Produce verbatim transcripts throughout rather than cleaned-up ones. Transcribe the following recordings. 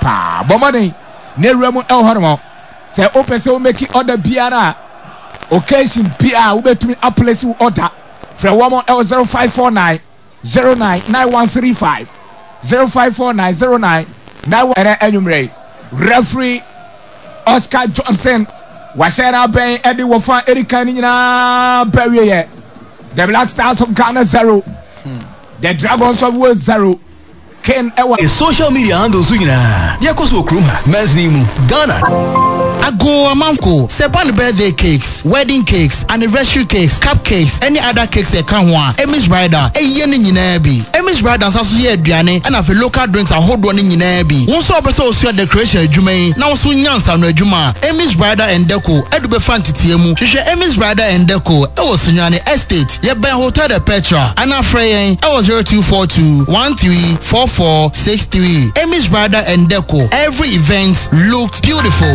pa bomani ne remu el hormo say open say we make order biara occasion bia we betumi a place order from one L zero five four nine zero nine nine one three five zero five four nine zero nine nine one anumere referee Oscar Johnson washera ben Eddie Wofa Erika ni nyina bawie ye the Black Stars of Ghana zero hmm. the Dragons of Wales zero Ken Ewa social media handles nyina yakoso kruma mesnimu Ghana Ago amanko sepan birthday cakes, wedding cakes, anniversary cakes, cupcakes, any other cakes e kan ho a Emi's Rider e ye ne nyina bi. Emi's Rider asaso ye aduane and afi local drinks ahodo ne nyina bi. Won so obese osua decoration adwuma yi na won so nyansa no adwuma. Emi's Rider and Deco edu be fantitie mu. Hwehwe Emi's Rider and Deco e wo Sunyane Estate, ye ben Hotel de Petra. Ana frey e wo zero two four two one three four four six three. Emi's Rider and Deco. Every event looks beautiful.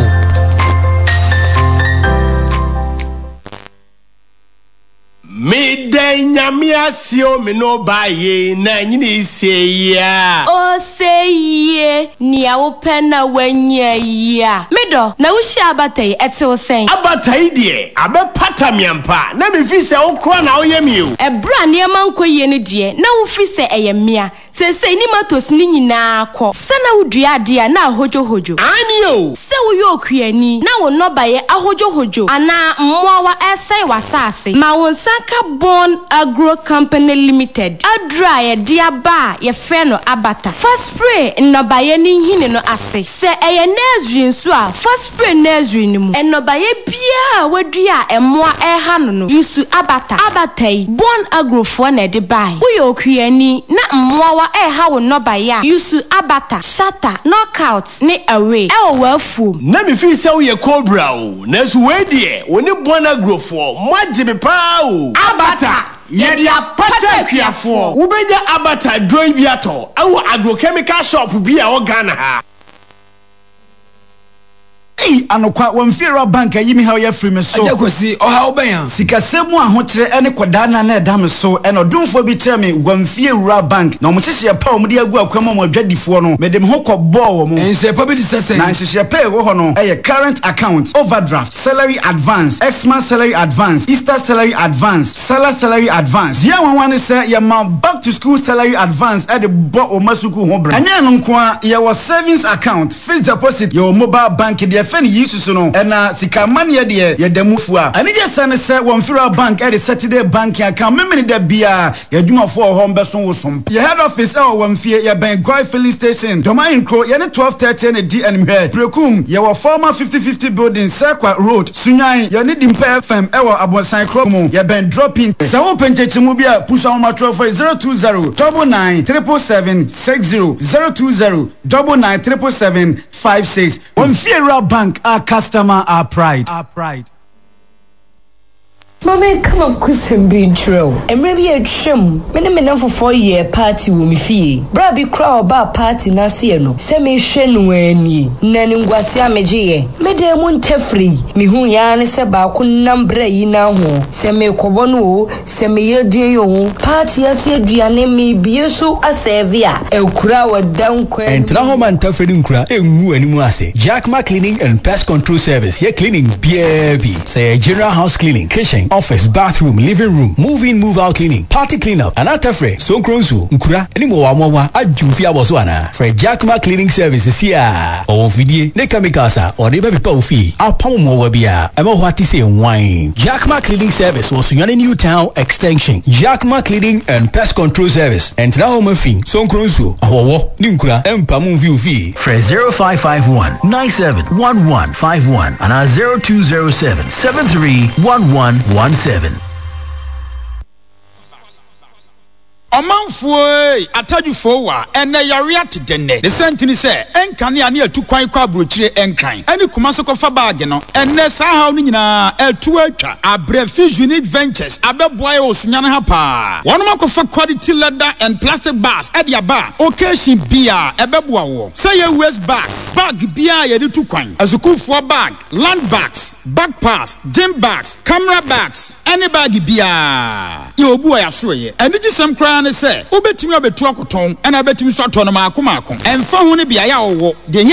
Me de nyamia sio me no baye na nyini se ya o se ye ni a wo pena wanya ya me do na wo hia abatai ete wo sen abatai de abe pata miampa na me fi se wo kro na wo yemi o e bra ne mankoye ne de na wo fi se eye mia se se ni matos ni nyina akọ se na wo dua de na ahojo hojo ani o se wo yo kuani na wo no baye ahojo hojo ana mmoawa esai wasase ma wo nsanka Born Agro Company Limited adra ye dia ba ye fe no abata first spray no baye ni hine no ase se eye nursery nso a first spray nursery ni mu eno baye bia wadua emoa eha no no yusu abata abatai Born Agro fo na de bai wo yo kuani na mmoa wa eha wo no baye yusu abata shatter knockout ne away e wo wafu na me fi se wo ye cobra o na so we de woni Born Agro fo moagibe pa o abata yedi apata kwiafo ubeja abata droi biato awu agrochemical shop bia o Ghana ha Hey, anokwa wamfira bank yimi ha ye free me so ajakosi oha oben sikasemu ahokyere ene kwadana na eda me so ene odumfo bi tire me wamfira bank na omukyehye pa omudi agu akwama mo adwadifo no medem ho kɔbɔ wo mo ense pa bi disese na nhyehyɛ pa wo ho no eye current account overdraft salary advance Xmas salary advance Easter salary advance Salah salary advance ya wanwane se ye ma back to school salary advance e de bo o masuku ho bra anya no nko a ye wo savings account fixed deposit your mobile bank de fen yisusu no ena sika mane de ye damufu a ani je sane se wonfira bank e de Saturday bank account memene da bia ye dwumafo ho mbeso wosom ye head office e wonfie ye ben Goy filling station domain cro ye ne twelve thirty ne D N here Brekum ye wo former fifty fifty building Circle Road Sunyan ye ne Dimpa F M e wo Abosan Cro mu ye ben dropping se wo penchechimu bia push on ma twelve zero two zero nine nine seven seven six zero zero two zero nine nine seven seven five six wonfira bank. Our customer, our pride. Our pride. Mama, come up kusem be true. And maybe a trim. Many men for four year party will me fee. Brabby crowd bar party nasiano. Semi shen when ye. Naningwasia meji. Medemon tefree. Me who yan seba kun numbre ina ho. Semi kobono. Semi ye dear party as ye diane me be so a sevia. El crowd down que. And Trahoman tefredin cra. E mu animuase. Jackma Cleaning and Pest Control Service. Ye cleaning B A B. Say general house cleaning. Kitchen. Office, bathroom, living room, move in, move out cleaning, party cleanup, and atafre, so kronsu, nkura, any more wawa, ajufia waswana, for Jackma Cleaning Services here. Or vidie, ne kamikasa, or neba bipa ufi, a pomo wabia, emo wati say wine. Jackma Cleaning Service was Sunyane New Town Extension, Jackma Cleaning and Pest Control Service, and Trahoma Fin, so kronsu, awawo, ninkura, empamu ufi. For zero five five one nine seven one one five one and our zero two zero seven seven three one one one seven. Omanfo atadufo wa ene yare atedene the sentini say enkane ane atu kwan kwa brochire enkran ene kuma so kofa bag no ene sa haw no nyina atu atwa Abrefish Unique Ventures abeboy osunyane ha pa wono makofa quality leather and plastic bags e dia ba occasion bia ebeboa wo say ye waste bags bag bia ye de tu kwan azukufo bag land bags backpacks gym bags camera bags any bag bia ye obu ya so ye ene gisem kran say obetimi abetu akoton ena betimi so ato no maako maako emfa hu ne bia ya wo de